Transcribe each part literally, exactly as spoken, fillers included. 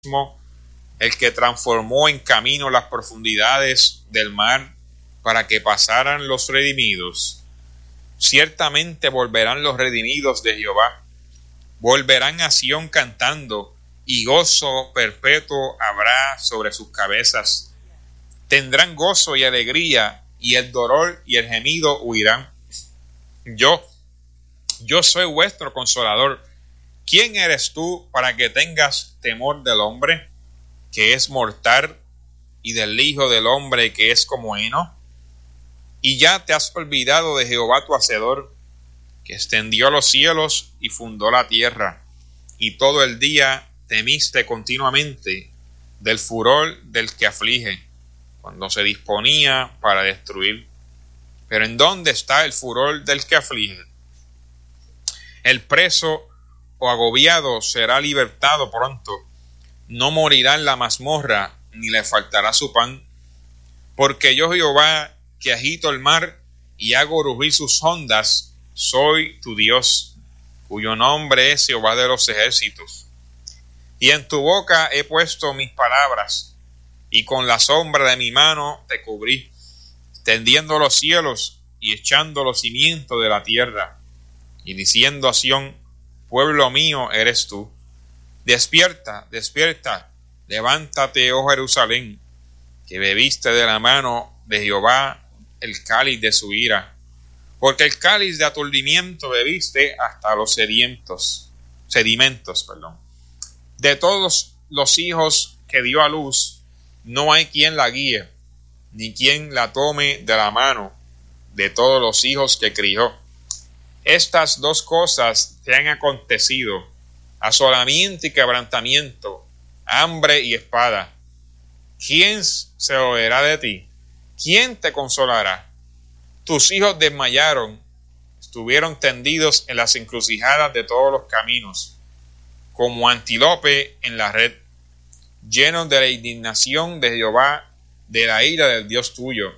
el que transformó en camino las profundidades del mar para que pasaran los redimidos. Ciertamente volverán los redimidos de Jehová, volverán a Sión cantando, y gozo perpetuo habrá sobre sus cabezas. Tendrán gozo y alegría, y el dolor y el gemido huirán. Yo, yo soy vuestro consolador. ¿Quién eres tú para que tengas temor del hombre, que es mortal, y del Hijo del hombre, que es como heno? Y ya te has olvidado de Jehová tu Hacedor, que extendió los cielos y fundó la tierra, y todo el día temiste continuamente del furor del que aflige, cuando se disponía para destruir. Pero ¿en dónde está el furor del que aflige? El preso o agobiado será libertado pronto, no morirá en la mazmorra, ni le faltará su pan. Porque yo, Jehová, que agito el mar y hago rugir sus ondas, soy tu Dios, cuyo nombre es Jehová de los ejércitos. Y en tu boca he puesto mis palabras, y con la sombra de mi mano te cubrí, tendiendo los cielos y echando los cimientos de la tierra, y diciendo a Sión: pueblo mío eres tú. Despierta, despierta, levántate, oh Jerusalén, que bebiste de la mano de Jehová el cáliz de su ira, porque el cáliz de aturdimiento bebiste hasta los sedientos, sedimentos, perdón. De todos los hijos que dio a luz, no hay quien la guíe, ni quien la tome de la mano de todos los hijos que crió. Estas dos cosas te han acontecido: asolamiento y quebrantamiento, hambre y espada. ¿Quién se oirá de ti? ¿Quién te consolará? Tus hijos desmayaron, estuvieron tendidos en las encrucijadas de todos los caminos, como antílope en la red, llenos de la indignación de Jehová, de la ira del Dios tuyo.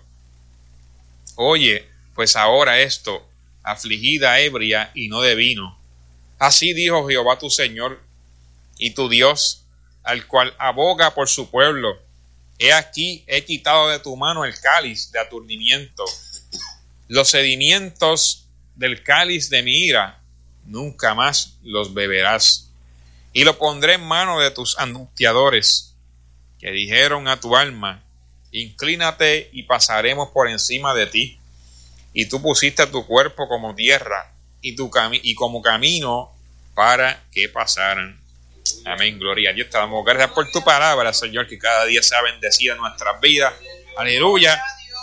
Oye, pues ahora esto, afligida, ebria y no de vino. Así dijo Jehová tu Señor y tu Dios, al cual aboga por su pueblo: he aquí, he quitado de tu mano el cáliz de aturdimiento, los sedimentos del cáliz de mi ira, nunca más los beberás. Y lo pondré en mano de tus angustiadores, que dijeron a tu alma: inclínate y pasaremos por encima de ti. Y tú pusiste tu cuerpo como tierra y, tu cami- y como camino para que pasaran. Amén, gloria a Dios. Te damos gracias por tu palabra, Señor, que cada día sea bendecida en nuestras vidas. Aleluya.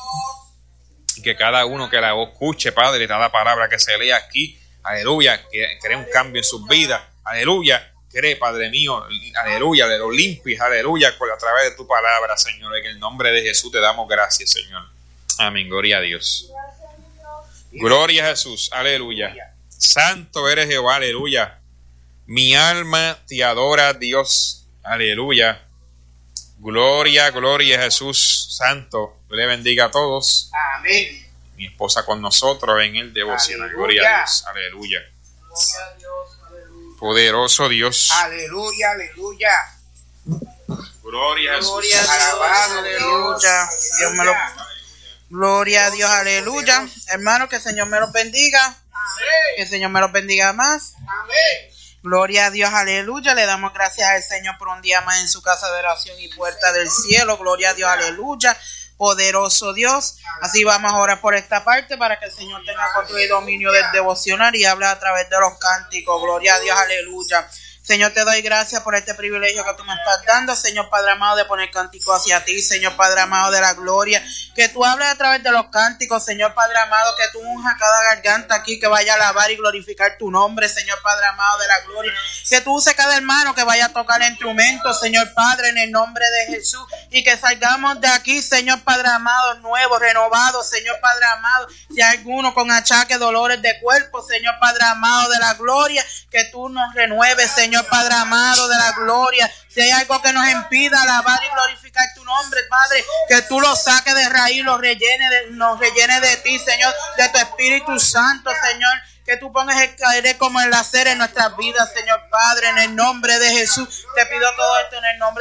Y que cada uno que la escuche, Padre, cada palabra que se lea aquí, aleluya, que cree un cambio en sus vidas. Aleluya. Cree, Padre mío, aleluya, de lo limpies, aleluya, a través de tu palabra, Señor. En el nombre de Jesús te damos gracias, Señor. Amén, gloria a Dios. Gloria a Jesús, aleluya. Santo eres Jehová, aleluya. Mi alma te adora, Dios, aleluya. Gloria, gloria a Jesús, santo. Le bendiga a todos. Amén. Mi esposa con nosotros en el devocional. Gloria a Dios, aleluya. Gloria a Dios, aleluya. Poderoso Dios. Aleluya, aleluya. Gloria a Jesús. Gloria a Dios, Alabado aleluya. Dios me lo... Gloria a Dios, aleluya. Hermano, que el Señor me los bendiga. Amén. Que el Señor me los bendiga más. Amén. Gloria a Dios, aleluya. Le damos gracias al Señor por un día más en su casa de oración y puerta del cielo. Gloria a Dios, aleluya. Poderoso Dios. Así vamos ahora por esta parte para que el Señor tenga control y dominio del devocional y hable a través de los cánticos. Gloria a Dios, aleluya. Señor, te doy gracias por este privilegio que tú me estás dando, Señor Padre amado, de poner cántico hacia ti, Señor Padre amado de la gloria, que tú hables a través de los cánticos, Señor Padre amado, que tú unjas cada garganta aquí, que vaya a alabar y glorificar tu nombre, Señor Padre amado de la gloria, que tú uses cada hermano que vaya a tocar el instrumento, Señor Padre, en el nombre de Jesús, y que salgamos de aquí, Señor Padre amado, nuevo, renovado, Señor Padre amado, si hay alguno con achaques, dolores de cuerpo, Señor Padre amado de la gloria, que tú nos renueves, Señor Padre amado de la gloria. Si hay algo que nos impida alabar y glorificar tu nombre, Padre, que tú lo saques de raíz, lo rellene de, nos rellene de ti, Señor, de tu Espíritu Santo, Señor. que tú pongas el caer como el hacer en nuestras vidas, Señor Padre, en el nombre de Jesús. Te pido todo esto en el nombre